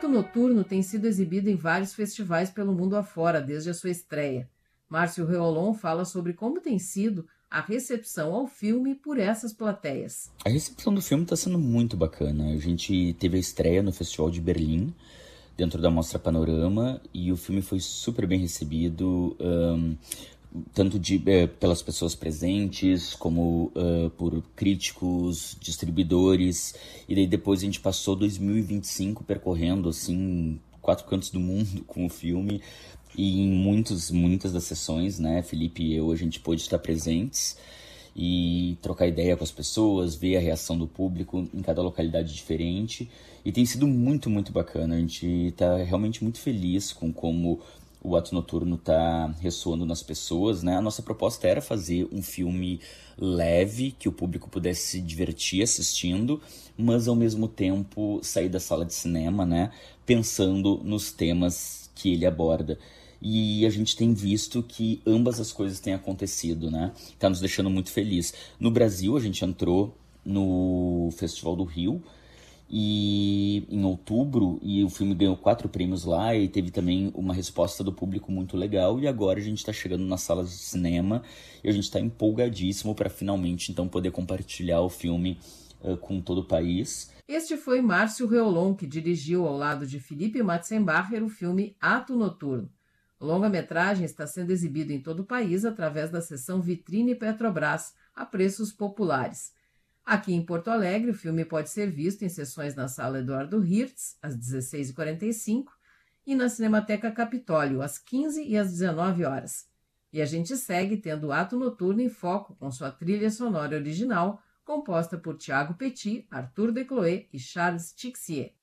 Noturno tem sido exibido em vários festivais pelo mundo afora desde a sua estreia. Márcio Reolon fala sobre como tem sido a recepção ao filme por essas plateias. A recepção do filme está sendo muito bacana. A gente teve a estreia no Festival de Berlim, dentro da Mostra Panorama, e o filme foi super bem recebido, tanto pelas pessoas presentes, como por críticos, distribuidores, e daí depois a gente passou 2025 percorrendo, assim, 4 cantos do mundo com o filme, e em muitas das sessões, né, Felipe e eu, a gente pôde estar presentes e trocar ideia com as pessoas, ver a reação do público em cada localidade diferente, e tem sido muito bacana. A gente está realmente muito feliz com como o Ato Noturno está ressoando nas pessoas, né? A nossa proposta era fazer um filme leve, que o público pudesse se divertir assistindo, mas ao mesmo tempo sair da sala de cinema, né, pensando nos temas que ele aborda. E a gente tem visto que ambas as coisas têm acontecido, né? Tá nos deixando muito feliz. No Brasil, a gente entrou no Festival do Rio e em outubro, e o filme ganhou 4 prêmios lá, e teve também uma resposta do público muito legal, e agora a gente está chegando nas salas de cinema e a gente está empolgadíssimo para finalmente então poder compartilhar o filme com todo o país. Este foi Márcio Reolon, que dirigiu ao lado de Felipe Matzenbacher o filme Ato Noturno. O longa-metragem está sendo exibido em todo o país através da seção Vitrine Petrobras, a preços populares. Aqui em Porto Alegre, o filme pode ser visto em sessões na Sala Eduardo Hirtz, às 16h45, e na Cinemateca Capitólio, às 15h e às 19 horas. E a gente segue tendo o Ato Noturno em foco com sua trilha sonora original, composta por Thiago Petit, Arthur Decloé e Charles Tixier.